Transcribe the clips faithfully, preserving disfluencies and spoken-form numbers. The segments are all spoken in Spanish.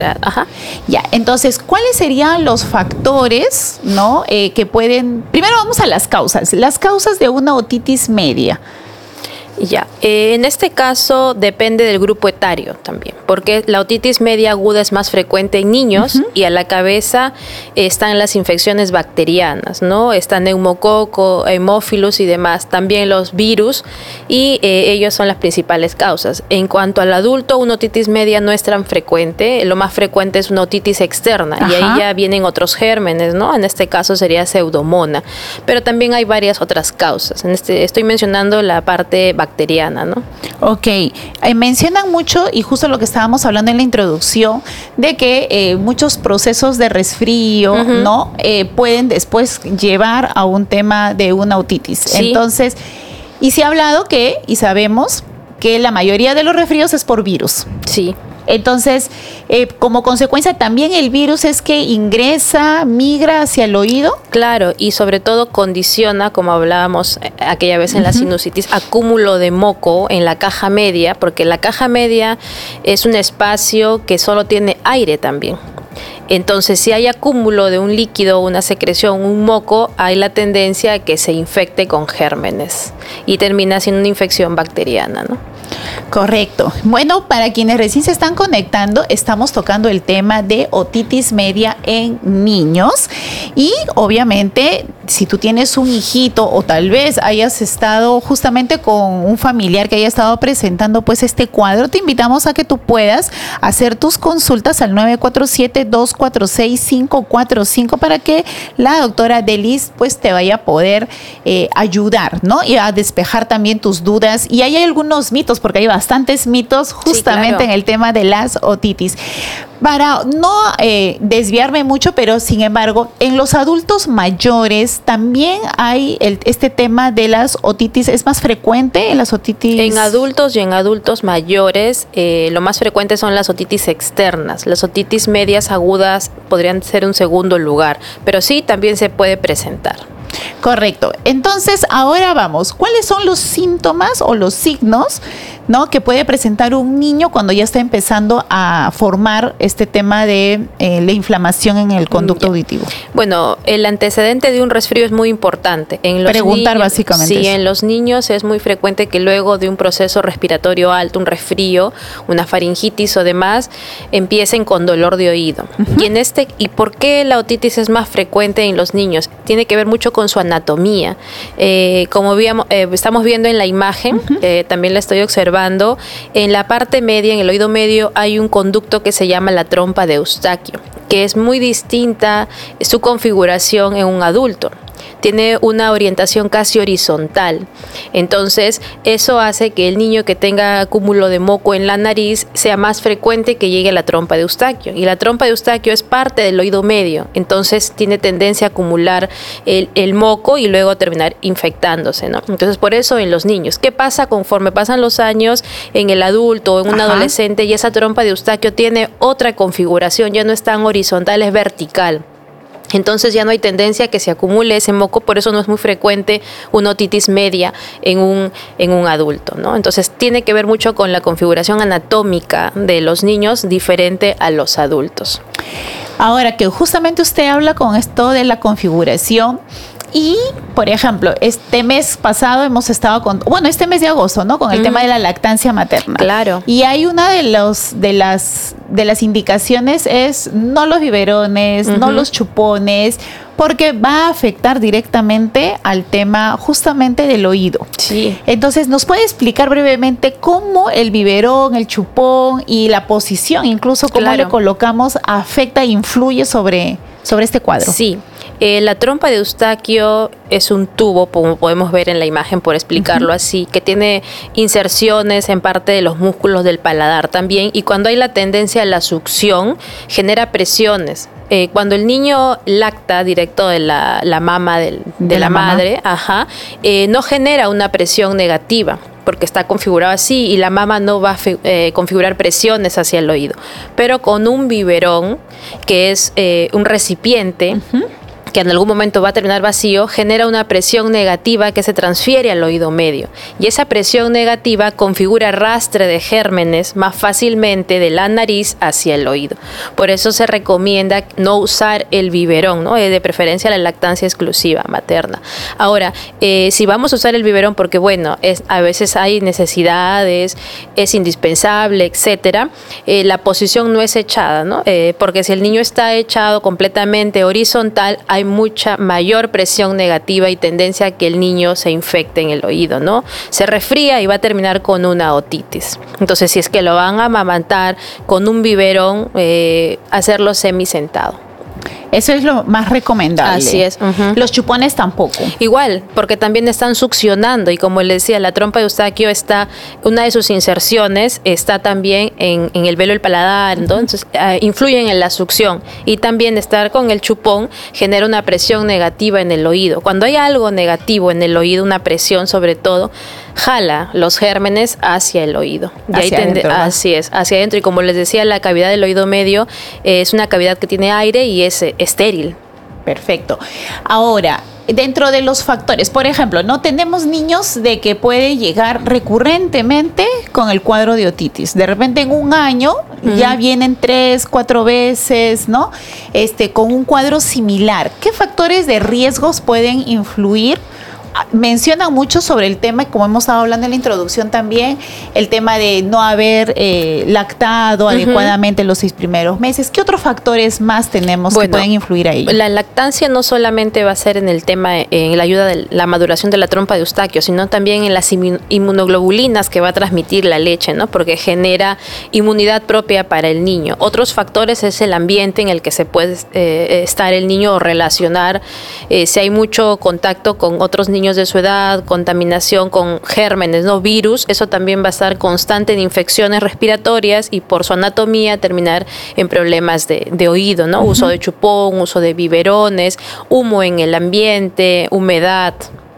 Ajá. Ya, entonces, ¿cuáles serían los factores, ¿no? Eh, que pueden... Primero vamos a las causas. Las causas de una otitis media. Ya, eh, en este caso depende del grupo etario también, porque la otitis media aguda es más frecuente en niños. Uh-huh. Y a la cabeza eh, están las infecciones bacterianas, ¿no? Está neumococo, hemófilus y demás, también los virus, y eh, ellos son las principales causas. En cuanto al adulto, una otitis media no es tan frecuente, lo más frecuente es una otitis externa. Ajá. Y ahí ya vienen otros gérmenes, ¿no? En este caso sería Pseudomonas, pero también hay varias otras causas. En este, estoy mencionando la parte bacteriana. bacteriana, ¿no? Ok, eh, mencionan mucho, y justo lo que estábamos hablando en la introducción, de que eh, muchos procesos de resfrío, uh-huh. ¿no? Eh, pueden después llevar a un tema de una otitis. Sí. Entonces, y se ha hablado que, y sabemos, que la mayoría de los resfríos es por virus. Sí. Entonces, eh, como consecuencia también el virus es que ingresa, migra hacia el oído. Claro, y sobre todo condiciona, como hablábamos aquella vez en uh-huh. la sinusitis, acúmulo de moco en la caja media, porque la caja media es un espacio que solo tiene aire también. Entonces, si hay acúmulo de un líquido, una secreción, un moco, hay la tendencia a que se infecte con gérmenes y termina siendo una infección bacteriana, ¿no? Correcto. Bueno, para quienes recién se están conectando, estamos tocando el tema de otitis media en niños y obviamente si tú tienes un hijito o tal vez hayas estado justamente con un familiar que haya estado presentando pues este cuadro, te invitamos a que tú puedas hacer tus consultas al nueve cuatro siete, dos cuatro seis, cinco cuatro cinco para que la doctora Delis pues te vaya a poder eh, ayudar, ¿no? Y a despejar también tus dudas. Y hay algunos mitos, porque hay bastantes mitos justamente sí, claro. en el tema de las otitis. Para no eh, desviarme mucho, pero sin embargo, en los adultos mayores también hay el, este tema de las otitis. ¿Es más frecuente en las otitis? En adultos y en adultos mayores, eh, lo más frecuente son las otitis externas. Las otitis medias agudas podrían ser un segundo lugar, pero sí también se puede presentar. Correcto. Entonces, ahora vamos. ¿Cuáles son los síntomas o los signos, ¿no?, que puede presentar un niño cuando ya está empezando a formar este tema de eh, la inflamación en el conducto auditivo? Bueno, el antecedente de un resfrío es muy importante. En los Preguntar niños, básicamente. Sí, eso. En los niños es muy frecuente que luego de un proceso respiratorio alto, un resfrío, una faringitis o demás, empiecen con dolor de oído. Uh-huh. Y en este, ¿y por qué la otitis es más frecuente en los niños? Tiene que ver mucho con su anatomía. Eh, como veíamos, eh, estamos viendo en la imagen, uh-huh. eh, también la estoy observando, en la parte media, en el oído medio, hay un conducto que se llama la trompa de Eustaquio, que es muy distinta su configuración en un adulto. Tiene una orientación casi horizontal. Entonces, eso hace que el niño que tenga acúmulo de moco en la nariz sea más frecuente que llegue a la trompa de Eustaquio. Y la trompa de Eustaquio es parte del oído medio. Entonces, tiene tendencia a acumular el, el moco y luego terminar infectándose, ¿no? Entonces, por eso en los niños. ¿Qué pasa conforme pasan los años en el adulto o en un Ajá. adolescente? Y esa trompa de Eustaquio tiene otra configuración, ya no es tan horizontal, es vertical. Entonces ya no hay tendencia a que se acumule ese moco, por eso no es muy frecuente una otitis media en un, en un adulto, ¿no? Entonces tiene que ver mucho con la configuración anatómica de los niños diferente a los adultos. Ahora que justamente usted habla con esto de la configuración, y, por ejemplo, este mes pasado hemos estado con, bueno, este mes de agosto, ¿no? Con el uh-huh. tema de la lactancia materna. Claro. Y hay una de los de las de las indicaciones es no los biberones, uh-huh. no los chupones, porque va a afectar directamente al tema justamente del oído. Sí. Entonces, ¿nos puede explicar brevemente cómo el biberón, el chupón y la posición, incluso cómo claro. le colocamos, afecta e influye sobre, sobre este cuadro? Sí. Eh, la trompa de Eustaquio es un tubo, como podemos ver en la imagen, por explicarlo uh-huh. así, que tiene inserciones en parte de los músculos del paladar también, y cuando hay la tendencia a la succión, genera presiones. Eh, cuando el niño lacta directo de la, la mama del, de, de la, la madre, ajá, eh, no genera una presión negativa, porque está configurado así y la mama no va a eh, configurar presiones hacia el oído. Pero con un biberón, que es eh, un recipiente, uh-huh. que en algún momento va a terminar vacío, genera una presión negativa que se transfiere al oído medio. Y esa presión negativa configura arrastre de gérmenes más fácilmente de la nariz hacia el oído. Por eso se recomienda no usar el biberón, ¿no? De preferencia la lactancia exclusiva materna. Ahora, eh, si vamos a usar el biberón porque, bueno, es, a veces hay necesidades, es indispensable, etcétera, eh, la posición no es echada, ¿no? Eh, porque si el niño está echado completamente horizontal, hay mucha mayor presión negativa y tendencia a que el niño se infecte en el oído, ¿no? Se resfría y va a terminar con una otitis. Entonces, si es que lo van a amamantar con un biberón, eh, hacerlo semisentado. Eso es lo más recomendable. Así es. Uh-huh. Los chupones tampoco. Igual, porque también están succionando y como les decía, la trompa de Eustaquio está, una de sus inserciones está también en, en el velo del paladar, uh-huh. Entonces uh, influyen en la succión y también estar con el chupón genera una presión negativa en el oído. Cuando hay algo negativo en el oído, una presión sobre todo, jala los gérmenes hacia el oído. Y hacia ahí tende, adentro, ¿no? Así es, hacia adentro. Y como les decía, la cavidad del oído medio eh, es una cavidad que tiene aire y es eh, estéril. Perfecto. Ahora, dentro de los factores, por ejemplo, no tenemos niños de que puede llegar recurrentemente con el cuadro de otitis. De repente en un año uh-huh. ya vienen tres, cuatro veces, ¿no? Este, con un cuadro similar. ¿Qué factores de riesgos pueden influir? Mencionan mucho sobre el tema, como hemos estado hablando en la introducción también, el tema de no haber eh, lactado uh-huh. adecuadamente los seis primeros meses. ¿Qué otros factores más tenemos bueno, que pueden influir ahí? La lactancia no solamente va a ser en el tema, en la ayuda de la maduración de la trompa de Eustaquio, sino también en las inmunoglobulinas que va a transmitir la leche, ¿no? Porque genera inmunidad propia para el niño. Otros factores es el ambiente en el que se puede eh, estar el niño o relacionar, eh, si hay mucho contacto con otros niños de su edad, contaminación con gérmenes, no virus, eso también va a estar constante en infecciones respiratorias y por su anatomía terminar en problemas de, de oído, ¿no? Uh-huh. Uso de chupón, uso de biberones, humo en el ambiente, humedad.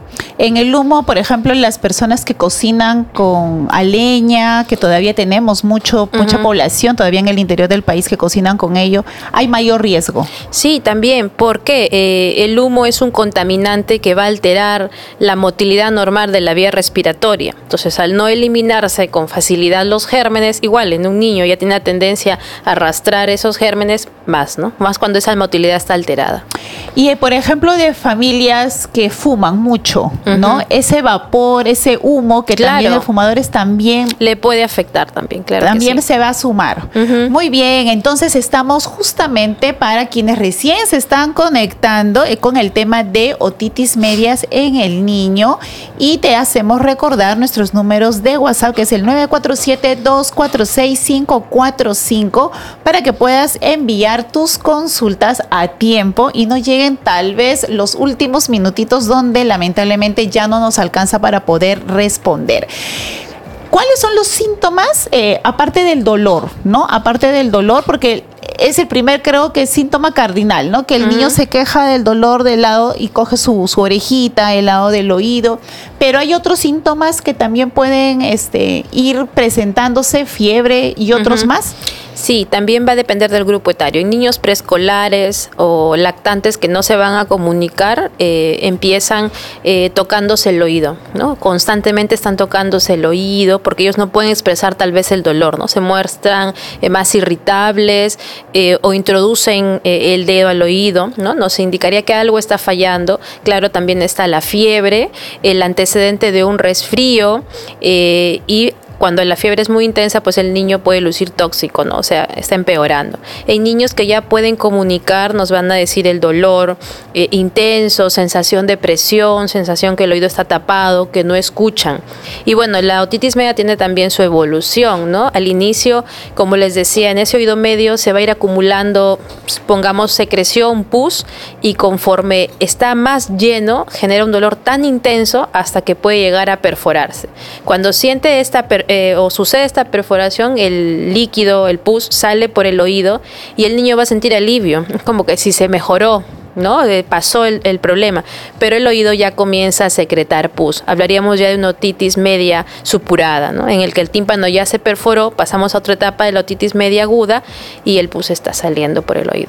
En el humo, por ejemplo, las personas que cocinan con a leña, que todavía tenemos mucho, uh-huh. mucha población todavía en el interior del país que cocinan con ello, hay mayor riesgo. Sí, también, porque eh, el humo es un contaminante que va a alterar la motilidad normal de la vía respiratoria. Entonces, al no eliminarse con facilidad los gérmenes, igual en un niño ya tiene la tendencia a arrastrar esos gérmenes más, ¿no? Más cuando esa motilidad está alterada. Y, por ejemplo, de familias que fuman mucho, ¿no? Uh-huh. Ese vapor, ese humo que claro. también los fumadores también le puede afectar también, claro. También que sí. se va a sumar. Uh-huh. Muy bien, entonces estamos justamente para quienes recién se están conectando eh, con el tema de otitis medias en el niño y te hacemos recordar nuestros números de WhatsApp, que es el nueve cuatro siete, dos cuatro seis, cinco cuatro cinco, para que puedas enviar tus consultas a tiempo y no lleguen tal vez los últimos minutitos donde lamentablemente ya no nos alcanza para poder responder. ¿Cuáles son los síntomas? Eh, aparte del dolor, ¿no? Aparte del dolor, porque es el primer, creo que, síntoma cardinal, ¿no? Que el uh-huh. niño se queja del dolor del lado y coge su, su orejita, el lado del oído. Pero hay otros síntomas que también pueden este, ir presentándose, fiebre y otros uh-huh. más. Sí, también va a depender del grupo etario. En niños preescolares o lactantes que no se van a comunicar, eh, empiezan eh, tocándose el oído, ¿no? Constantemente están tocándose el oído porque ellos no pueden expresar tal vez el dolor, ¿no? Se muestran eh, más irritables eh, o introducen eh, el dedo al oído, ¿no? Nos indicaría que algo está fallando. Claro, también está la fiebre, el antecedente de un resfrío eh, y cuando la fiebre es muy intensa, pues el niño puede lucir tóxico, ¿no? O sea, está empeorando. Hay niños que ya pueden comunicar, nos van a decir el dolor eh, intenso, sensación de presión, sensación que el oído está tapado, que no escuchan. Y bueno, la otitis media tiene también su evolución, ¿no? Al inicio, como les decía, en ese oído medio se va a ir acumulando, pongamos, secreción, pus, y conforme está más lleno, genera un dolor tan intenso hasta que puede llegar a perforarse. Cuando siente esta per Eh, o sucede esta perforación, el líquido, el pus, sale por el oído y el niño va a sentir alivio, como que si se mejoró, ¿no? Eh, pasó el, el problema, pero el oído ya comienza a secretar pus. Hablaríamos ya de una otitis media supurada, ¿no? En el que el tímpano ya se perforó, pasamos a otra etapa de la otitis media aguda y el pus está saliendo por el oído.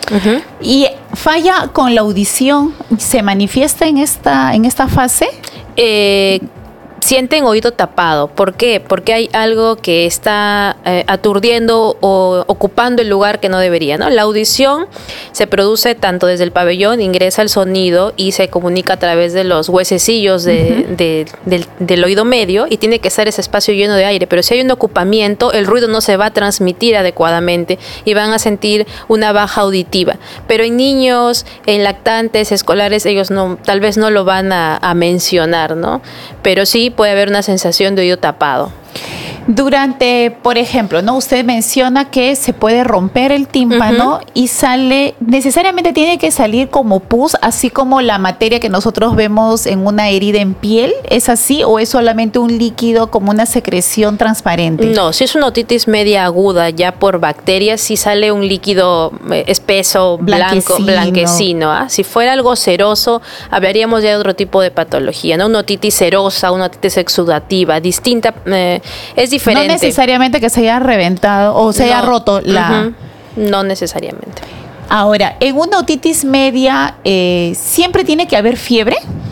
Uh-huh. Y falla con la audición, ¿se manifiesta en esta, en esta fase? Eh, sienten oído tapado. ¿Por qué? Porque hay algo que está eh, aturdiendo o ocupando el lugar que no debería, ¿no? La audición se produce tanto desde el pabellón, ingresa el sonido y se comunica a través de los huesecillos de, uh-huh. de, de, del oído medio, y tiene que estar ese espacio lleno de aire. Pero si hay un ocupamiento, el ruido no se va a transmitir adecuadamente y van a sentir una baja auditiva. Pero en niños, en lactantes, escolares, ellos no, tal vez no lo van a, a mencionar, ¿no? Pero sí puede haber una sensación de oído tapado. Durante, por ejemplo, ¿no? Usted menciona que se puede romper el tímpano uh-huh. y sale, necesariamente tiene que salir como pus, así como la materia que nosotros vemos en una herida en piel. ¿Es así o es solamente un líquido como una secreción transparente? No, si es una otitis media aguda ya por bacterias, sí sale un líquido espeso, blanco, blanquecino. blanquecino ¿ah? Si fuera algo ceroso, hablaríamos ya de otro tipo de patología, ¿no? Una otitis serosa, una otitis exudativa, distinta, eh, es diferente. No necesariamente que se haya reventado o se no, haya roto la... Uh-huh. No necesariamente. Ahora, en una otitis media, eh, ¿siempre tiene que haber fiebre?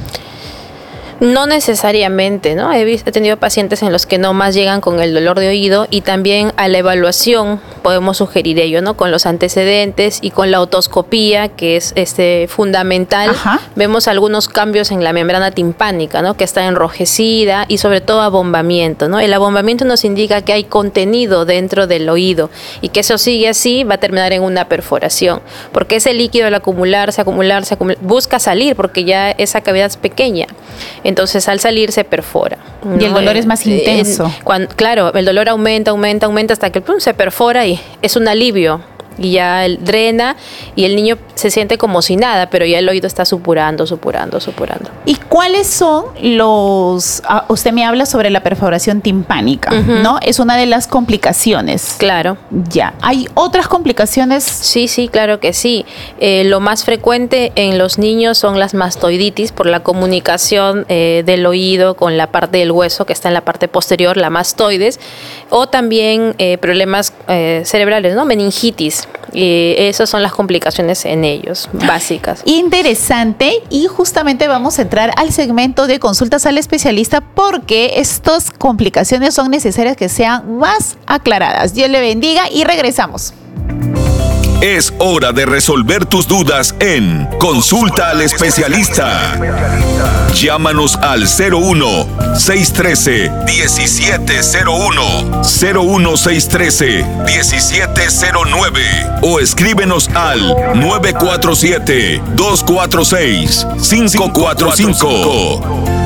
No necesariamente, ¿no? He, visto, he tenido pacientes en los que no más llegan con el dolor de oído, y también a la evaluación podemos sugerir ello, ¿no? Con los antecedentes y con la otoscopía, que es este fundamental. Ajá. Vemos algunos cambios en la membrana timpánica, ¿no? Que está enrojecida, y sobre todo abombamiento, ¿no? El abombamiento nos indica que hay contenido dentro del oído, y que eso sigue así va a terminar en una perforación, porque ese líquido al acumularse, acumularse, acumularse busca salir, porque ya esa cavidad es pequeña. Entonces al salir se perfora. Y el dolor es más intenso. En, cuando, claro, el dolor aumenta, aumenta, aumenta hasta que pum, se perfora y es un alivio. Y ya el drena y el niño se siente como si nada, pero ya el oído está supurando, supurando, supurando. ¿Y cuáles son los...? Ah, usted me habla sobre la perforación timpánica, uh-huh. ¿no? Es una de las complicaciones. Claro. Ya. ¿Hay otras complicaciones? Sí, sí, claro que sí. Eh, lo más frecuente en los niños son las mastoiditis, por la comunicación eh, del oído con la parte del hueso que está en la parte posterior, la mastoides, o también eh, problemas eh, cerebrales, ¿no? Meningitis. Y esas son las complicaciones en ellos, básicas. Interesante, y justamente vamos a entrar al segmento de consultas al especialista, porque estas complicaciones son necesarias que sean más aclaradas. Dios le bendiga y regresamos. Es hora de resolver tus dudas en Consulta al Especialista. Llámanos al cero uno, seis uno tres, uno siete cero uno, cero uno seis uno tres, uno siete cero nueve o escríbenos al nueve cuatro siete, dos cuatro seis, cinco cuatro cinco.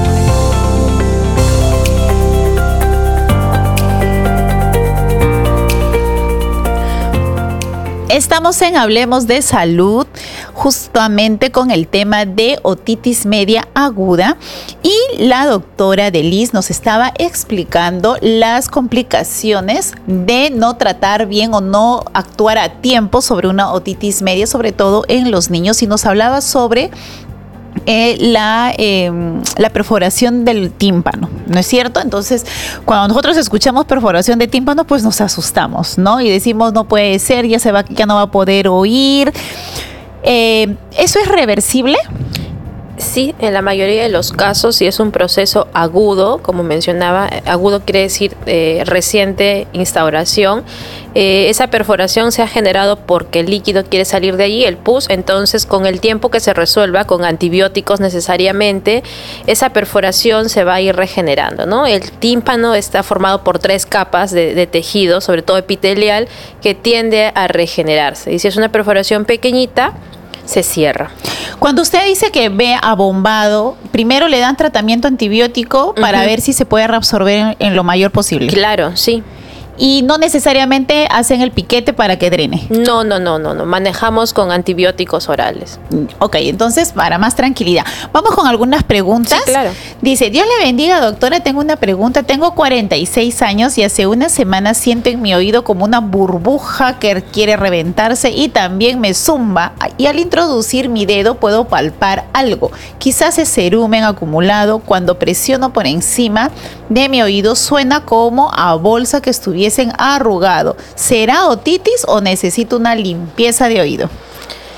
Estamos en Hablemos de Salud, justamente con el tema de otitis media aguda, y la doctora Delis nos estaba explicando las complicaciones de no tratar bien o no actuar a tiempo sobre una otitis media, sobre todo en los niños, y nos hablaba sobre Eh, la, eh, la perforación del tímpano, ¿no es cierto? Entonces, cuando nosotros escuchamos perforación de tímpano, pues nos asustamos, ¿no? Y decimos, no puede ser, ya, se va, ya no va a poder oír. Eh, ¿Eso es reversible? Sí, en la mayoría de los casos, si es un proceso agudo, como mencionaba, agudo quiere decir eh, reciente instauración, eh, esa perforación se ha generado porque el líquido quiere salir de allí, el pus. Entonces, con el tiempo que se resuelva, con antibióticos necesariamente, esa perforación se va a ir regenerando, ¿no? El tímpano está formado por tres capas de, de tejido, sobre todo epitelial, que tiende a regenerarse. Y si es una perforación pequeñita, se cierra. Cuando usted dice que ve abombado, primero le dan tratamiento antibiótico para uh-huh. ver si se puede reabsorber en, en lo mayor posible. Claro, sí. Y no necesariamente hacen el piquete para que drene. No, no, no, no, no. Manejamos con antibióticos orales. Ok, entonces para más tranquilidad. Vamos con algunas preguntas. Sí, claro. Dice, Dios le bendiga, doctora, tengo una pregunta. Tengo cuarenta y seis años y hace una semana siento en mi oído como una burbuja que quiere reventarse y también me zumba. Y al introducir mi dedo puedo palpar algo. Quizás es cerumen acumulado. Cuando presiono por encima de mi oído suena como a bolsa que estuviesen arrugado. ¿Será otitis o necesito una limpieza de oído?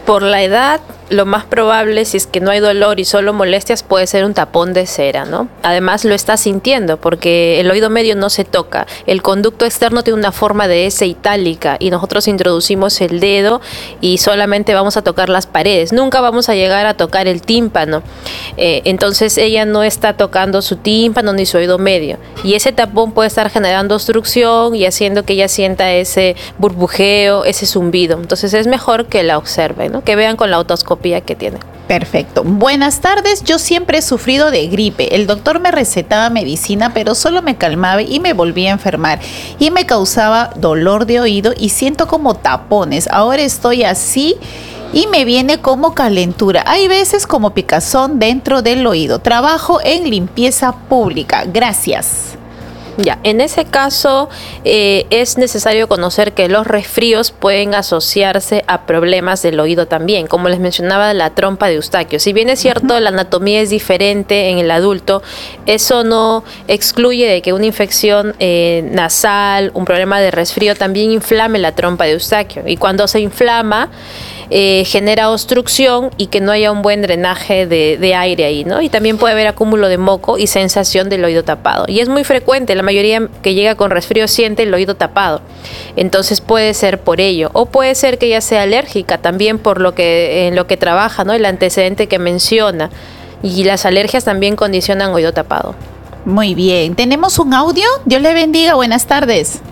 Por la edad, lo más probable, si es que no hay dolor y solo molestias, puede ser un tapón de cera, ¿no? Además, lo está sintiendo porque el oído medio no se toca. El conducto externo tiene una forma de S itálica y nosotros introducimos el dedo y solamente vamos a tocar las paredes. Nunca vamos a llegar a tocar el tímpano. Eh, entonces, ella no está tocando su tímpano ni su oído medio. Y ese tapón puede estar generando obstrucción y haciendo que ella sienta ese burbujeo, ese zumbido. Entonces, es mejor que la observen, ¿no? Que vean con la otoscopia que tiene. Perfecto. Buenas tardes. Yo siempre he sufrido de gripe. El doctor me recetaba medicina, pero solo me calmaba y me volvía a enfermar. Y me causaba dolor de oído y siento como tapones. Ahora estoy así y me viene como calentura. Hay veces como picazón dentro del oído. Trabajo en limpieza pública. Gracias. Ya, en ese caso eh, es necesario conocer que los resfríos pueden asociarse a problemas del oído también, como les mencionaba la trompa de Eustaquio. Si bien es cierto, uh-huh. la anatomía es diferente en el adulto, eso no excluye de que una infección eh, nasal, un problema de resfrío también inflame la trompa de Eustaquio. Y cuando se inflama, Eh, genera obstrucción y que no haya un buen drenaje de, de aire ahí, ¿no? Y también puede haber acúmulo de moco y sensación del oído tapado. Y es muy frecuente, la mayoría que llega con resfrío siente el oído tapado. Entonces puede ser por ello. O puede ser que ella sea alérgica también por lo que, en lo que trabaja, ¿no? El antecedente que menciona. Y las alergias también condicionan oído tapado. Muy bien. ¿Tenemos un audio? Dios le bendiga. Buenas tardes.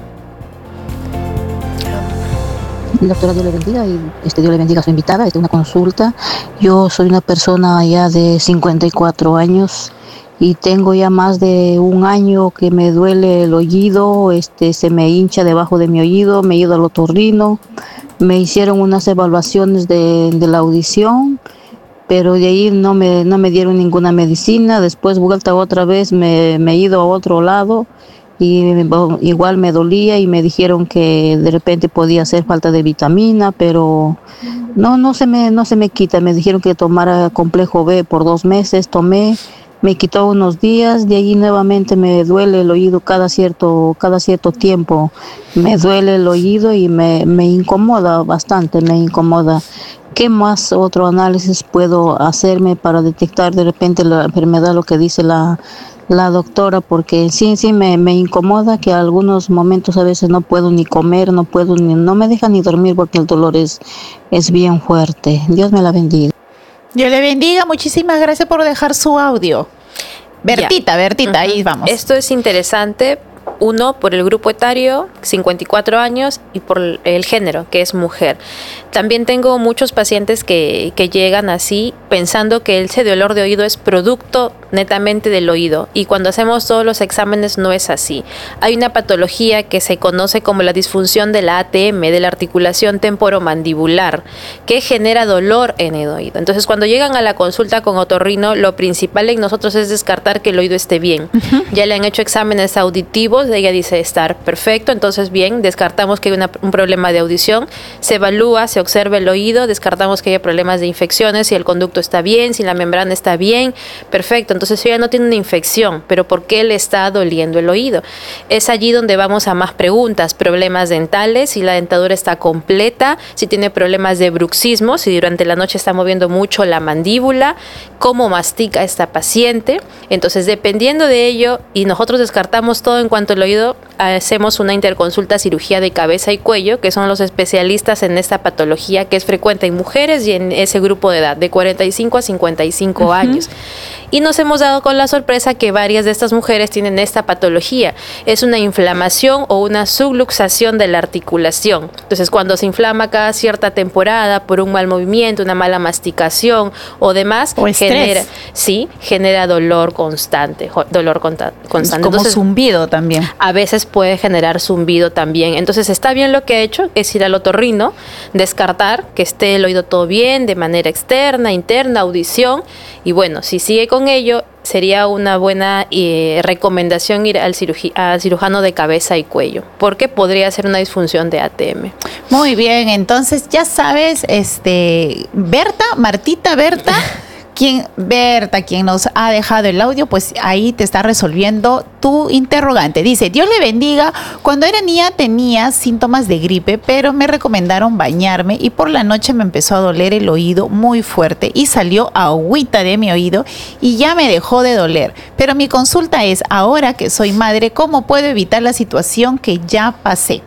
Doctora, Dios le bendiga y este, Dios le bendiga a su invitada. Esta es una consulta. Yo soy una persona ya de cincuenta y cuatro años y tengo ya más de un año que me duele el oído, este, se me hincha debajo de mi oído, me he ido al otorrino, me hicieron unas evaluaciones de, de la audición, pero de ahí no me, no me dieron ninguna medicina. Después vuelta otra vez me, me he ido a otro lado y igual me dolía y me dijeron que de repente podía ser falta de vitamina, pero no no se me no se me quita. Me dijeron que tomara complejo B por dos meses, tomé, me quitó unos días, de ahí nuevamente me duele el oído cada cierto cada cierto tiempo, me duele el oído y me, me incomoda bastante, me incomoda. ¿Qué más otro análisis puedo hacerme para detectar de repente la enfermedad, lo que dice la la doctora? Porque sí, sí me, me incomoda que a algunos momentos a veces no puedo ni comer, no puedo ni, no me deja ni dormir porque el dolor es, es bien fuerte. Dios me la bendiga. Dios le bendiga, muchísimas gracias por dejar su audio. Bertita, ya. Bertita, uh-huh. Ahí vamos. Esto es interesante. Uno, por el grupo etario, cincuenta y cuatro años, y por el género, que es mujer. También tengo muchos pacientes que, que llegan así pensando que ese dolor de oído es producto netamente del oído, y cuando hacemos todos los exámenes no es así. Hay una patología que se conoce como la disfunción de la A T M, de la articulación temporomandibular, que genera dolor en el oído. Entonces, cuando llegan a la consulta con otorrino, lo principal en nosotros es descartar que el oído esté bien. Uh-huh. Ya le han hecho exámenes auditivos, ella dice estar perfecto, entonces bien, descartamos que hay una, un problema de audición, se evalúa, se observa el oído, descartamos que haya problemas de infecciones, si el conducto está bien, si la membrana está bien, perfecto, entonces ella no tiene una infección, pero ¿por qué le está doliendo el oído? Es allí donde vamos a más preguntas, problemas dentales, si la dentadura está completa, si tiene problemas de bruxismo, si durante la noche está moviendo mucho la mandíbula, cómo mastica esta paciente. Entonces, dependiendo de ello, y nosotros descartamos todo en cuanto al oído, hacemos una interconsulta cirugía de cabeza y cuello, que son los especialistas en esta patología que es frecuente en mujeres y en ese grupo de edad, de cuarenta y cinco a cincuenta y cinco uh-huh. años. Y nos hemos dado con la sorpresa que varias de estas mujeres tienen esta patología. Es una inflamación o una subluxación de la articulación. Entonces, cuando se inflama cada cierta temporada por un mal movimiento, una mala masticación o demás, o genera, sí, genera dolor constante, dolor conta, constante. Como Entonces, zumbido también. A veces puede generar zumbido también. Entonces, está bien lo que ha hecho, es ir al otorrino, descartar que esté el oído todo bien, de manera externa, interna, audición, y bueno, si sigue con ello, sería una buena eh, recomendación ir al, cirugi- al cirujano de cabeza y cuello, porque podría ser una disfunción de A T M. Muy bien, entonces ya sabes, este, Berta, Martita, Berta, quien, Berta, quien nos ha dejado el audio, pues ahí te está resolviendo tu interrogante. Dice, Dios le bendiga, cuando era niña tenía síntomas de gripe, pero me recomendaron bañarme y por la noche me empezó a doler el oído muy fuerte y salió agüita de mi oído y ya me dejó de doler. Pero mi consulta es, ahora que soy madre, ¿cómo puedo evitar la situación que ya pasé?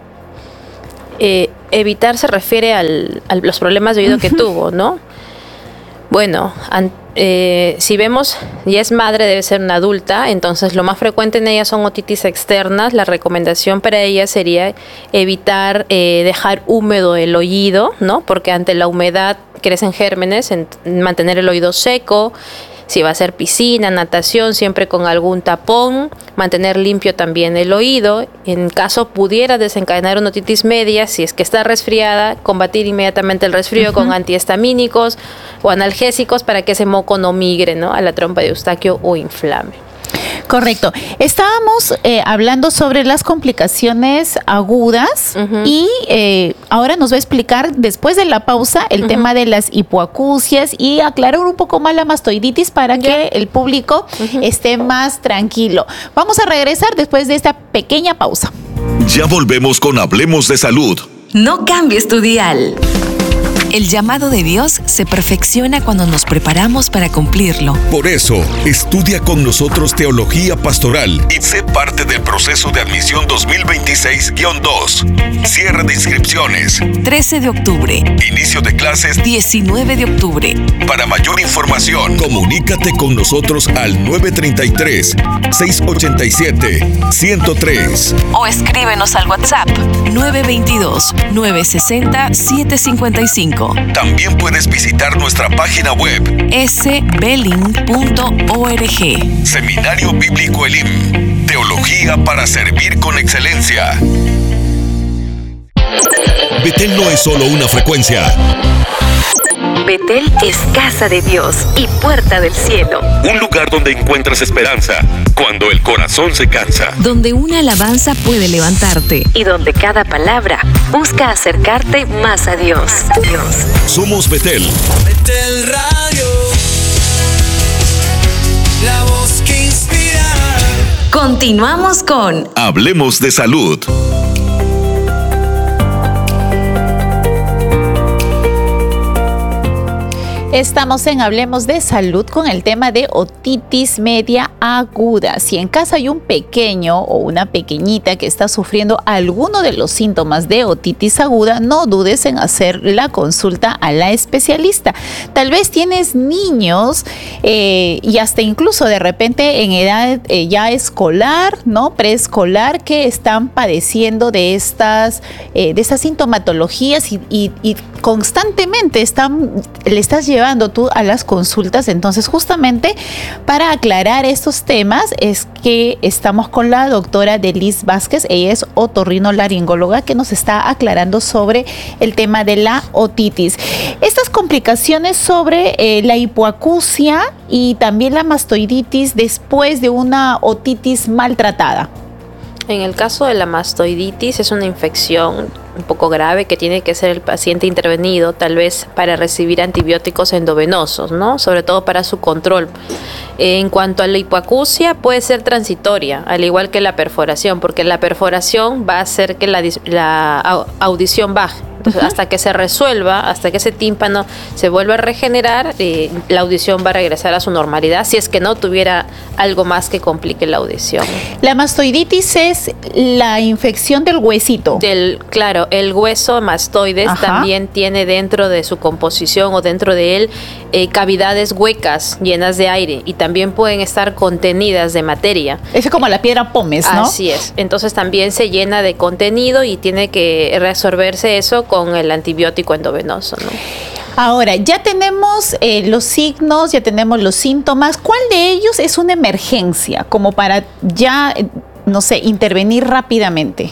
Eh, evitar se refiere al, a los problemas de oído que tuvo, ¿no? Bueno, an, eh, si vemos, ya es madre, debe ser una adulta, entonces lo más frecuente en ella son otitis externas. La recomendación para ella sería evitar eh, dejar húmedo el oído, ¿no? Porque ante la humedad crecen gérmenes, en, mantener el oído seco. Si va a ser piscina, natación, siempre con algún tapón, mantener limpio también el oído. En caso pudiera desencadenar una otitis media, si es que está resfriada, combatir inmediatamente el resfrío uh-huh. con antihistamínicos o analgésicos para que ese moco no migre, ¿no?, a la trompa de Eustaquio o inflame. Correcto. Estábamos eh, hablando sobre las complicaciones agudas uh-huh. y eh, ahora nos va a explicar después de la pausa el uh-huh. tema de las hipoacusias y aclarar un poco más la mastoiditis para yeah. que el público uh-huh. esté más tranquilo. Vamos a regresar después de esta pequeña pausa. Ya volvemos con Hablemos de Salud. No cambies tu dial. El llamado de Dios se perfecciona cuando nos preparamos para cumplirlo. Por eso, estudia con nosotros Teología Pastoral y sé parte del proceso de admisión dos mil veintiséis guión dos. Cierre de inscripciones. trece de octubre. Inicio de clases. diecinueve de octubre. Para mayor información, comunícate con nosotros al nueve tres tres, seis ocho siete, uno cero tres. O escríbenos al WhatsApp nueve dos dos, nueve seis cero, siete cinco cinco. También puedes visitar nuestra página web s belin punto org. Seminario Bíblico Elim. Teología para servir con excelencia. Betel no es solo una frecuencia. Betel es casa de Dios y puerta del cielo. Un lugar donde encuentras esperanza cuando el corazón se cansa. Donde una alabanza puede levantarte y donde cada palabra busca acercarte más a Dios. A Dios. Somos Betel. Betel Radio, la voz que inspira. Continuamos con Hablemos de Salud. Estamos en Hablemos de Salud con el tema de otitis media aguda. Si en casa hay un pequeño o una pequeñita que está sufriendo alguno de los síntomas de otitis aguda, no dudes en hacer la consulta a la especialista. Tal vez tienes niños eh, y hasta incluso de repente en edad eh, ya escolar, ¿no?, preescolar, que están padeciendo de estas, eh, de estas sintomatologías y, y, y constantemente están, le estás llevando tú a las consultas. Entonces, justamente para aclarar estos temas es que estamos con la doctora Delis Vázquez. Ella es otorrinolaringóloga que nos está aclarando sobre el tema de la otitis. Estas complicaciones sobre eh, la hipoacusia y también la mastoiditis después de una otitis maltratada. En el caso de la mastoiditis es una infección un poco grave que tiene que ser el paciente intervenido, tal vez para recibir antibióticos endovenosos, ¿no?, sobre todo para su control. En cuanto a la hipoacusia, puede ser transitoria, al igual que la perforación, porque la perforación va a hacer que la, la audición baje. Entonces, uh-huh. hasta que se resuelva, hasta que ese tímpano se vuelva a regenerar, eh, la audición va a regresar a su normalidad, si es que no tuviera algo más que complique la audición. La mastoiditis es la infección del huesito. Del, claro, el hueso mastoides Ajá. también tiene dentro de su composición o dentro de él eh, cavidades huecas llenas de aire y también pueden estar contenidas de materia. Es como la piedra pómez, ¿no? Así es. Entonces también se llena de contenido y tiene que resolverse eso con el antibiótico endovenoso, ¿no? Ahora, ya tenemos eh, los signos, ya tenemos los síntomas. ¿Cuál de ellos es una emergencia? Como para ya, no sé, intervenir rápidamente.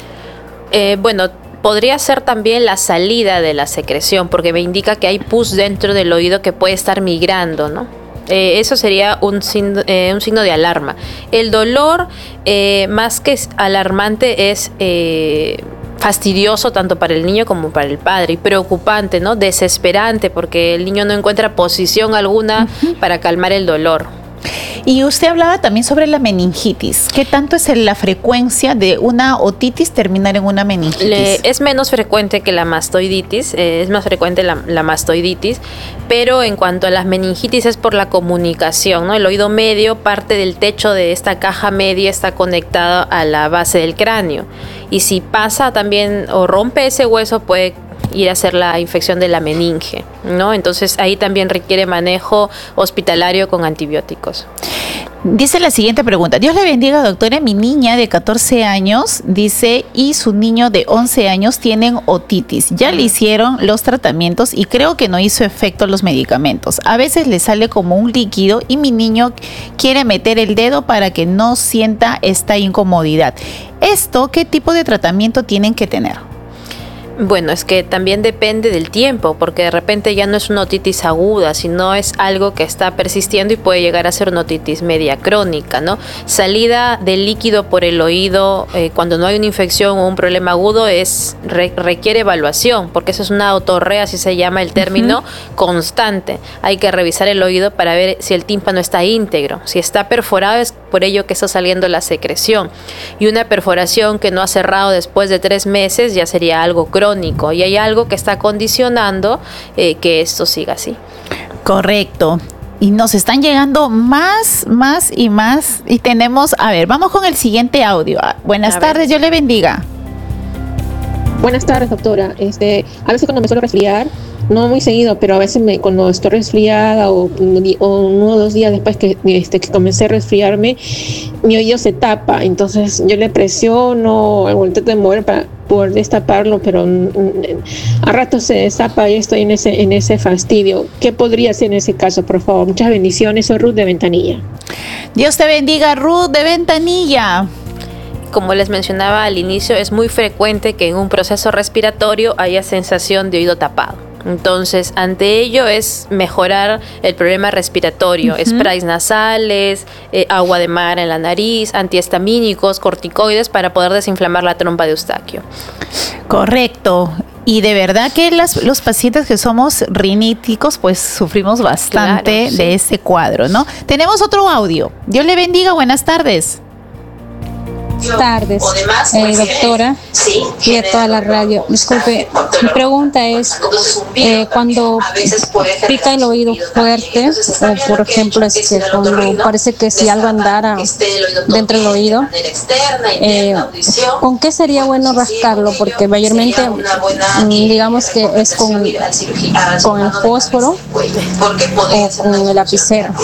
Eh, bueno, podría ser también la salida de la secreción, porque me indica que hay pus dentro del oído que puede estar migrando, ¿no? Eh, eso sería un, signo, eh, un signo de alarma. El dolor, eh, más que alarmante, es... Eh, fastidioso tanto para el niño como para el padre y preocupante, ¿no? Desesperante porque el niño no encuentra posición alguna uh-huh. para calmar el dolor. Y usted hablaba también sobre la meningitis. ¿Qué tanto es la frecuencia de una otitis terminar en una meningitis? Le, es menos frecuente que la mastoiditis, eh, es más frecuente la, la mastoiditis, pero en cuanto a las meningitis es por la comunicación, ¿no? El oído medio, parte del techo de esta caja media está conectada a la base del cráneo. Y si pasa también o rompe ese hueso, puede ir a hacer la infección de la meninge, ¿no? Entonces ahí también requiere manejo hospitalario con antibióticos. Dice la siguiente pregunta. Dios le bendiga, doctora. Mi niña de catorce años, dice, y su niño de once años tienen otitis. Ya le hicieron los tratamientos y creo que no hizo efecto los medicamentos. A veces le sale como un líquido y mi niño quiere meter el dedo para que no sienta esta incomodidad. ¿Esto qué tipo de tratamiento tienen que tener? Bueno, es que también depende del tiempo, porque de repente ya no es una otitis aguda, sino es algo que está persistiendo y puede llegar a ser una otitis media crónica, ¿no? Salida de líquido por el oído eh, cuando no hay una infección o un problema agudo es re, requiere evaluación, porque eso es una otorrea, así se llama el término, uh-huh. constante. Hay que revisar el oído para ver si el tímpano está íntegro. Si está perforado es por ello que está saliendo la secreción. Y una perforación que no ha cerrado después de tres meses ya sería algo crónico. Crónico, y hay algo que está condicionando eh, que esto siga así. Correcto. Y nos están llegando más, más y más. Y tenemos, a ver, vamos con el siguiente audio. Buenas a tardes, ver. Dios le bendiga. Buenas tardes, doctora. Este, a veces cuando me suelo resfriar, no muy seguido, pero a veces me, cuando estoy resfriada o, o uno o dos días después que, este, que comencé a resfriarme, mi oído se tapa. Entonces yo le presiono, o intento de mover para poder destaparlo, pero a rato se destapa y estoy en ese, en ese fastidio. ¿Qué podría hacer en ese caso, por favor? Muchas bendiciones. Soy Ruth de Ventanilla. Dios te bendiga, Ruth de Ventanilla. Como les mencionaba al inicio, es muy frecuente que en un proceso respiratorio haya sensación de oído tapado. Entonces, ante ello es mejorar el problema respiratorio, uh-huh. sprays nasales, eh, agua de mar en la nariz, antihistamínicos, corticoides para poder desinflamar la trompa de Eustaquio. Correcto. Y de verdad que las, los pacientes que somos riníticos, pues sufrimos bastante claro, sí. de ese cuadro, ¿no? Tenemos otro audio. Dios le bendiga, buenas tardes. tardes, eh, doctora, y a toda la radio. Disculpe, mi pregunta es, eh, cuando pica el oído fuerte, o por ejemplo, es que cuando parece que si algo andara dentro del oído, eh, ¿con qué sería bueno rascarlo? Porque mayormente, digamos que es con, con el fósforo o con el lapicero.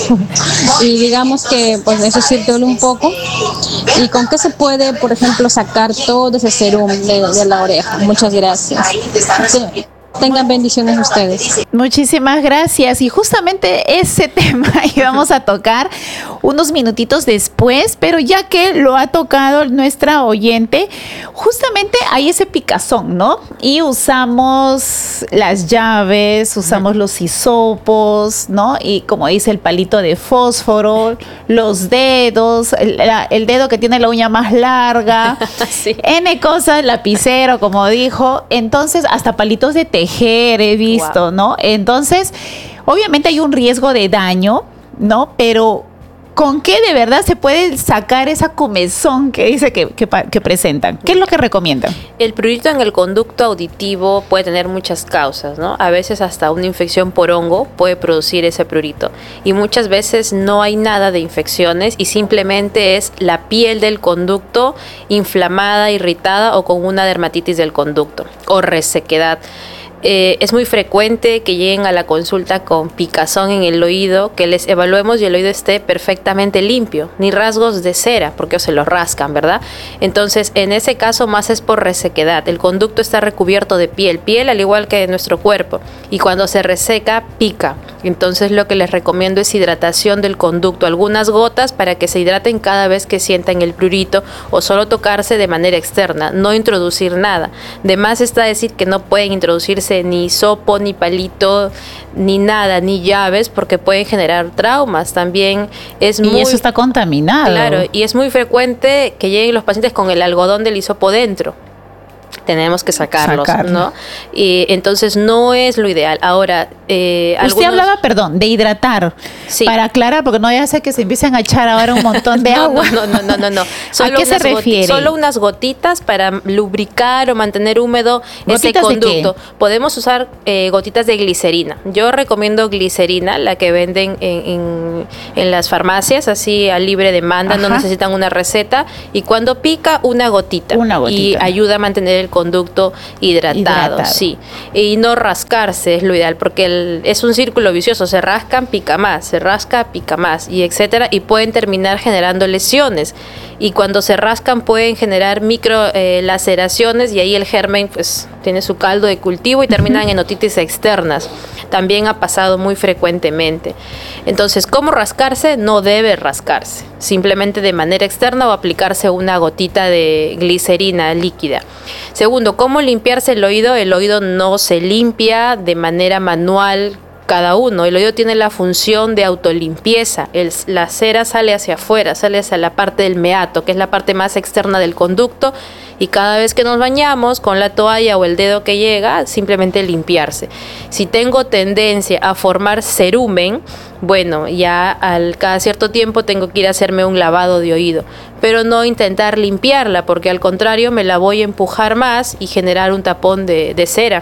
Y digamos que pues eso sí duele un poco. ¿Y con qué se puede, por ejemplo, sacar todo ese serum de, de la oreja? Muchas gracias. Sí. Tengan bendiciones ustedes. Muchísimas gracias. Y justamente ese tema íbamos a tocar unos minutitos después, pero ya que lo ha tocado nuestra oyente, justamente hay ese picazón, ¿no? Y usamos las llaves, usamos los hisopos, ¿no? Y como dice el palito de fósforo, los dedos, el, el dedo que tiene la uña más larga, sí. N cosas, lapicero, como dijo. Entonces, hasta palitos de tejer he visto, wow. ¿no? Entonces, obviamente hay un riesgo de daño, ¿no? Pero ¿con qué de verdad se puede sacar esa comezón que dice que, que, que presentan? ¿Qué es lo que recomiendan? El prurito en el conducto auditivo puede tener muchas causas, ¿no? A veces hasta una infección por hongo puede producir ese prurito. Y muchas veces no hay nada de infecciones y simplemente es la piel del conducto inflamada, irritada o con una dermatitis del conducto o resequedad. Eh, es muy frecuente que lleguen a la consulta con picazón en el oído, que les evaluemos y el oído esté perfectamente limpio, ni rasgos de cera, porque se los rascan, ¿verdad? Entonces, en ese caso más es por resequedad. El conducto está recubierto de piel, piel al igual que nuestro cuerpo, y cuando se reseca, pica. Entonces, lo que les recomiendo es hidratación del conducto, algunas gotas para que se hidraten cada vez que sientan el prurito, o solo tocarse de manera externa, no introducir nada. De más está decir que no pueden introducirse ni hisopo, ni palito, ni nada, ni llaves, porque pueden generar traumas. También es muy... Y eso está contaminado. Claro, y es muy frecuente que lleguen los pacientes con el algodón del hisopo dentro. tenemos que sacarlos, Sacarlo. ¿no? Y entonces no es lo ideal. Ahora, eh, Usted algunos- hablaba, perdón, de hidratar. Sí. Para aclarar, porque no vaya a ser que se empiecen a echar ahora un montón de no, agua. No, no, no, no, no. ¿A qué se unas goti- refiere? Solo unas gotitas para lubricar o mantener húmedo ese ¿Gotitas de conducto. qué? Podemos usar eh, gotitas de glicerina. Yo recomiendo glicerina, la que venden en, en, en las farmacias, así a libre demanda, no Ajá. necesitan una receta. Y cuando pica, una gotita. Una gotita. Y ayuda a mantener el conducto hidratado, Hidratado. sí. Y no rascarse es lo ideal, porque el- es un círculo vicioso. Se rascan, pica más, se rasca, pica más, y etcétera. Y pueden terminar generando lesiones. Y cuando se rascan pueden generar micro eh, laceraciones, y ahí el germen pues tiene su caldo de cultivo y terminan en otitis externas. También ha pasado muy frecuentemente. Entonces, ¿cómo rascarse? No debe rascarse. Simplemente de manera externa o aplicarse una gotita de glicerina líquida. Segundo, ¿cómo limpiarse el oído? El oído no se limpia de manera manual cada uno. El oído tiene la función de autolimpieza. El, la cera sale hacia afuera, sale hacia la parte del meato, que es la parte más externa del conducto, y cada vez que nos bañamos con la toalla o el dedo que llega, simplemente limpiarse. Si tengo tendencia a formar cerumen, bueno, ya al cada cierto tiempo tengo que ir a hacerme un lavado de oído, pero no intentar limpiarla, porque al contrario me la voy a empujar más y generar un tapón de, de cera.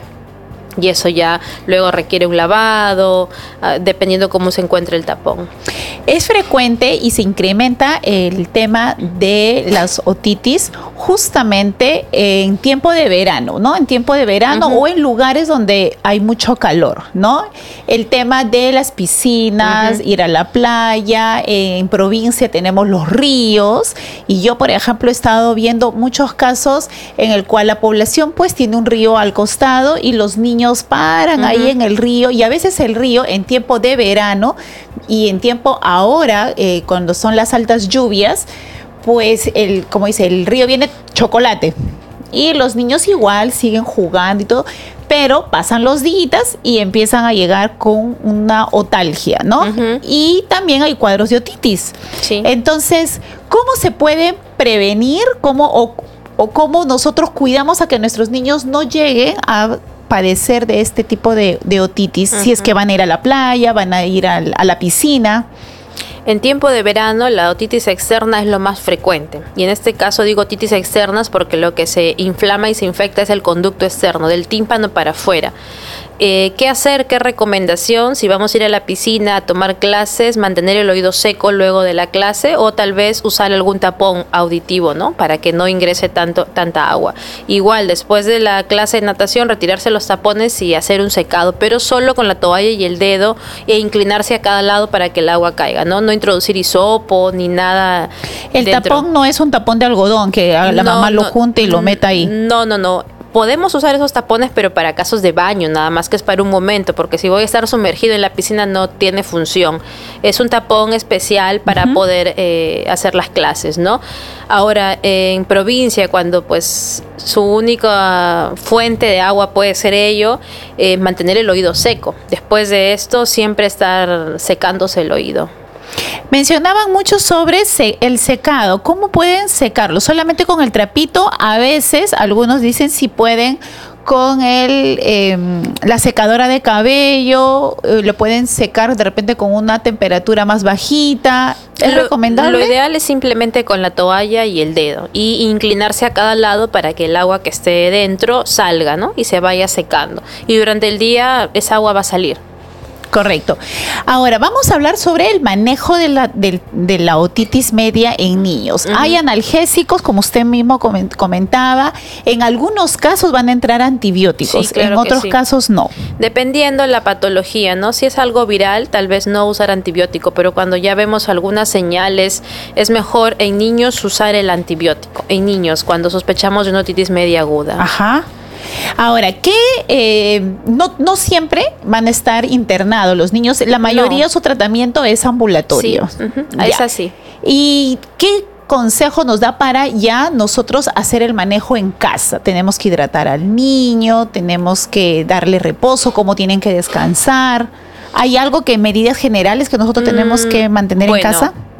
Y eso ya luego requiere un lavado, uh, dependiendo cómo se encuentre el tapón. Es frecuente y se incrementa el tema de las otitis justamente en tiempo de verano, ¿no? En tiempo de verano Uh-huh. o en lugares donde hay mucho calor, ¿no? El tema de las piscinas, Uh-huh. ir a la playa, en provincia tenemos los ríos, y yo, por ejemplo, he estado viendo muchos casos en el cual la población pues tiene un río al costado y los niños paran Uh-huh. ahí en el río, y a veces el río en tiempo de verano y en tiempo ahora, eh, cuando son las altas lluvias, pues el, como dice, el río viene chocolate. Y los niños igual siguen jugando y todo, pero pasan los días y empiezan a llegar con una otalgia, ¿no? Ujú. Y también hay cuadros de otitis. Sí. Entonces, ¿cómo se puede prevenir? ¿Cómo, o, o cómo nosotros cuidamos a que nuestros niños no lleguen a padecer de este tipo de, de otitis? Si es Ujú. que van a ir a la playa, van a ir al- a la piscina. En tiempo de verano, la otitis externa es lo más frecuente. Y en este caso digo otitis externas porque lo que se inflama y se infecta es el conducto externo, del tímpano para afuera. Eh, ¿Qué hacer? ¿Qué recomendación? Si vamos a ir a la piscina a tomar clases, mantener el oído seco luego de la clase, o tal vez usar algún tapón auditivo, ¿no? Para que no ingrese tanto, tanta agua. Igual, después de la clase de natación, retirarse los tapones y hacer un secado, pero solo con la toalla y el dedo, e inclinarse a cada lado para que el agua caiga, ¿no? No introducir hisopo ni nada. El dentro. tapón no es un tapón de algodón que la No, mamá lo no, junte y lo mm, meta ahí. No, no, no. Podemos usar esos tapones, pero para casos de baño, nada más, que es para un momento, porque si voy a estar sumergido en la piscina no tiene función. Es un tapón especial para Ujú. poder eh, hacer las clases, ¿no? Ahora, eh, en provincia, cuando pues su única fuente de agua puede ser ello, eh, mantener el oído seco. Después de esto, siempre estar secándose el oído. Mencionaban mucho sobre se- el secado. ¿Cómo pueden secarlo? ¿Solamente con el trapito? A veces algunos dicen si pueden con el eh, la secadora de cabello, eh, lo pueden secar de repente con una temperatura más bajita. ¿Es Lo- recomendable? Lo ideal es simplemente con la toalla y el dedo, y inclinarse a cada lado para que el agua que esté dentro salga, ¿no? Y se vaya secando. Y durante el día esa agua va a salir. Correcto. Ahora, vamos a hablar sobre el manejo de la, del- de la otitis media en niños. Ujú. Hay analgésicos, como usted mismo comen- comentaba. En algunos casos van a entrar antibióticos, Sí, claro en que otros sí. casos no. Dependiendo la patología, ¿no? Si es algo viral, tal vez no usar antibiótico, pero cuando ya vemos algunas señales, es mejor en niños usar el antibiótico. En niños, cuando sospechamos de una otitis media aguda. Ajá. Ahora, que eh, no, no siempre van a estar internados los niños. La mayoría No. su tratamiento es ambulatorio. Sí, ujú, Ya. es así. ¿Y qué consejo nos da para ya nosotros hacer el manejo en casa? Tenemos que hidratar al niño, tenemos que darle reposo, cómo tienen que descansar. ¿Hay algo que medidas generales que nosotros tenemos Mm, que mantener bueno, en casa?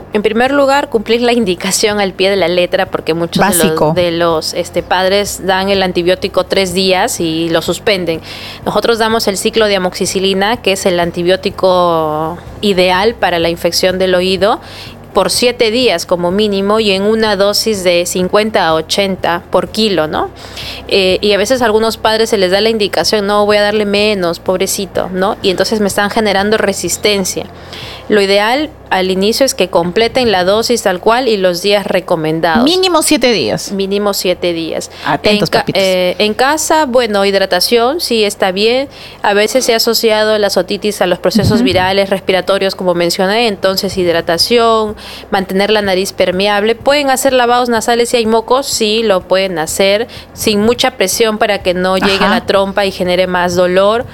en primer lugar, cumplir la indicación al pie de la letra, porque muchos Básico. de los, de los este, padres dan el antibiótico tres días y lo suspenden. Nosotros damos el ciclo de amoxicilina, que es el antibiótico ideal para la infección del oído, por siete días como mínimo y en una dosis de cincuenta a ochenta por kilo, ¿no? Eh, y a veces a algunos padres se les da la indicación, no, voy a darle menos, pobrecito, ¿no? Y entonces me están generando resistencia. Lo ideal al inicio es que completen la dosis tal cual y los días recomendados. Mínimo siete días. Mínimo siete días. Atentos, en, ca- papitos. eh, en casa, bueno, hidratación, sí está bien. A veces se ha asociado la otitis a los procesos uh-huh. virales, respiratorios, como mencioné. Entonces, hidratación, mantener la nariz permeable. ¿Pueden hacer lavados nasales si hay mocos? Sí, lo pueden hacer sin mucha presión para que no llegue Ajá. a la trompa y genere más dolor.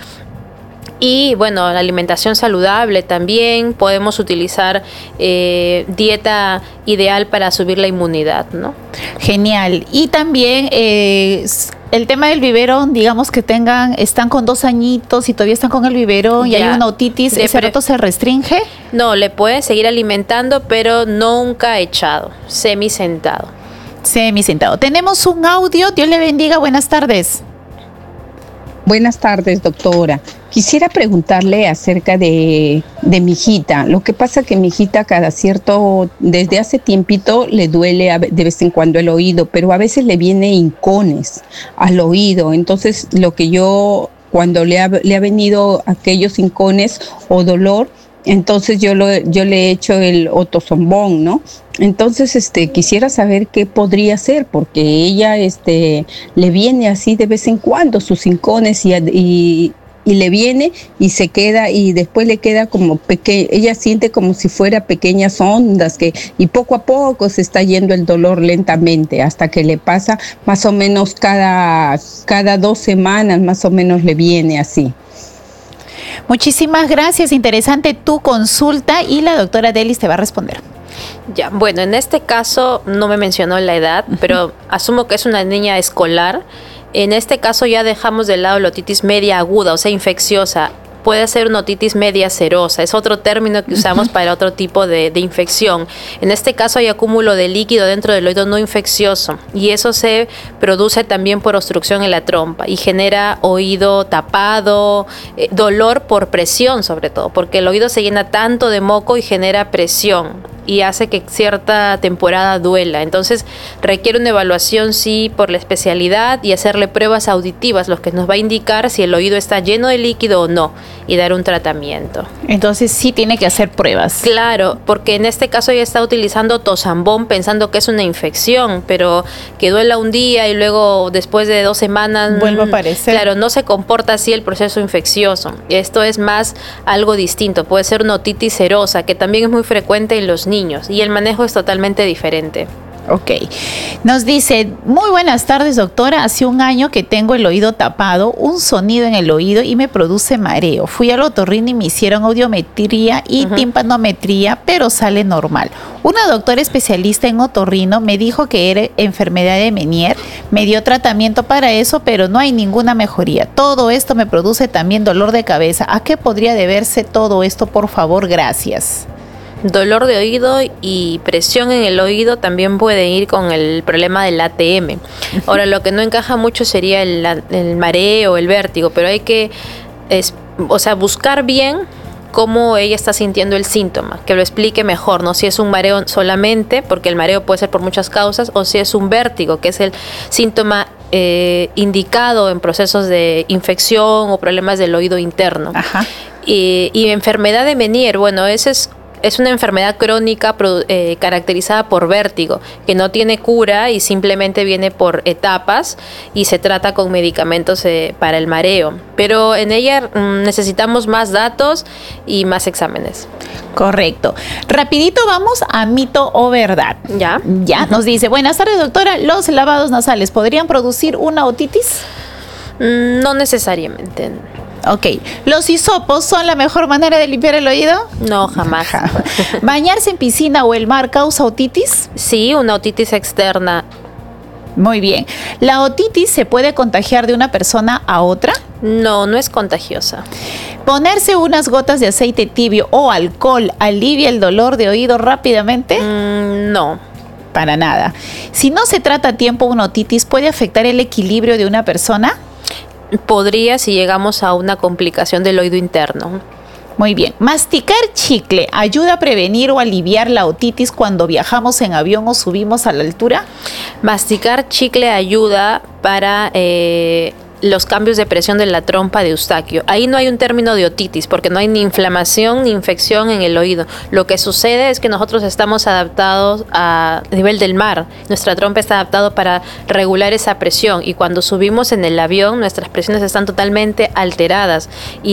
Y bueno, la alimentación saludable también, podemos utilizar eh, dieta ideal para subir la inmunidad, ¿no? Genial. Y también eh, el tema del biberón, digamos que tengan, están con dos añitos y todavía están con el biberón y Ya. hay una otitis, De ¿ese pre- rato se restringe? No, le pueden seguir alimentando, pero nunca echado, semi sentado. Semi sentado. Tenemos un audio, Dios le bendiga, buenas tardes. Buenas tardes, doctora. Quisiera preguntarle acerca de, de mi hijita. Lo que pasa que mi hijita cada cierto, desde hace tiempito le duele a, de vez en cuando el oído, pero a veces le viene hincones al oído. Entonces, lo que yo, cuando le ha, le ha venido aquellos hincones o dolor, entonces yo, lo, yo le he hecho el otozombón, ¿no? Entonces, este, quisiera saber qué podría hacer, porque ella, este, le viene así de vez en cuando sus hincones y, y, y le viene y se queda y después le queda como pequeña, ella siente como si fuera pequeñas ondas que y poco a poco se está yendo el dolor lentamente hasta que le pasa más o menos cada, cada dos semanas más o menos le viene así. Muchísimas gracias, interesante tu consulta y la doctora Delis te va a responder. Ya, bueno, en este caso no me mencionó la edad, uh-huh. pero asumo que es una niña escolar. En este caso ya dejamos de lado la otitis media aguda, o sea, infecciosa. Puede ser una otitis media serosa, es otro término que usamos uh-huh. para otro tipo de, de infección. En este caso hay acúmulo de líquido dentro del oído no infeccioso y eso se produce también por obstrucción en la trompa y genera oído tapado, eh, dolor por presión sobre todo, porque el oído se llena tanto de moco y genera presión y hace que cierta temporada duela. Entonces requiere una evaluación sí por la especialidad y hacerle pruebas auditivas, lo que nos va a indicar si el oído está lleno de líquido o no y dar un tratamiento. Entonces sí tiene que hacer pruebas. Claro, porque en este caso ella está utilizando tozambón pensando que es una infección, pero que duela un día y luego después de dos semanas vuelve a aparecer. Claro, no se comporta así el proceso infeccioso. Esto es más algo distinto, puede ser una otitis serosa, que también es muy frecuente en los niños y el manejo es totalmente diferente. Ok, nos dice, muy buenas tardes doctora, hace un año que tengo el oído tapado, un sonido en el oído y me produce mareo. Fui al otorrino y me hicieron audiometría y uh-huh. timpanometría, pero sale normal. Una doctora especialista en otorrino me dijo que era enfermedad de Meniere, me dio tratamiento para eso, pero no hay ninguna mejoría. Todo esto me produce también dolor de cabeza. ¿A qué podría deberse todo esto? Por favor, gracias. Dolor de oído y presión en el oído también puede ir con el problema del A T M. Ahora, lo que no encaja mucho sería el, el mareo, el vértigo, pero hay que es, o sea, buscar bien cómo ella está sintiendo el síntoma, que lo explique mejor, ¿no? Si es un mareo solamente, porque el mareo puede ser por muchas causas, o si es un vértigo, que es el síntoma eh, indicado en procesos de infección o problemas del oído interno. Ajá. Y, y enfermedad de Meniere, bueno, ese es Es una enfermedad crónica eh, caracterizada por vértigo, que no tiene cura y simplemente viene por etapas y se trata con medicamentos eh, para el mareo. Pero en ella mm, necesitamos más datos y más exámenes. Correcto. Rapidito vamos a mito o verdad. Ya. Ya, uh-huh. Nos dice, buenas tardes doctora, ¿los lavados nasales podrían producir una otitis? Mm, no necesariamente. Ok, ¿los hisopos son la mejor manera de limpiar el oído? No, jamás. ¿Bañarse en piscina o el mar causa otitis? Sí, una otitis externa. Muy bien. ¿La otitis se puede contagiar de una persona a otra? No, no es contagiosa. ¿Ponerse unas gotas de aceite tibio o alcohol alivia el dolor de oído rápidamente? Mm, no. Para nada. Si no se trata a tiempo, una otitis puede afectar el equilibrio de una persona. Podría si llegamos a una complicación del oído interno. Muy bien. ¿Masticar chicle ayuda a prevenir o aliviar la otitis cuando viajamos en avión o subimos a la altura? Masticar chicle ayuda para eh, los cambios de presión de la trompa de Eustaquio. Ahí no hay un término de otitis porque no hay ni inflamación ni infección en el oído. Lo que sucede es que nosotros estamos adaptados a nivel del mar. Nuestra trompa está adaptada para regular esa presión y cuando subimos en el avión nuestras presiones están totalmente alteradas. Y